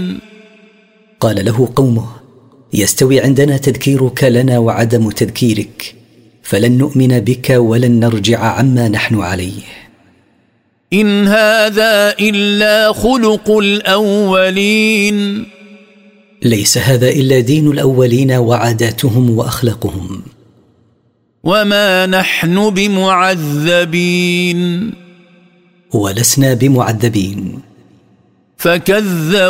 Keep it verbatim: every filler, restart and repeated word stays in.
قال له قومه: يستوي عندنا تذكيرك لنا وعدم تذكيرك، فلن نؤمن بك ولن نرجع عما نحن عليه. إن هذا إلا خلق الأولين، ليس هذا إلا دين الأولين وعاداتهم وأخلاقهم. وما نحن بمعذبين، ولسنا بمعذبين. فكذب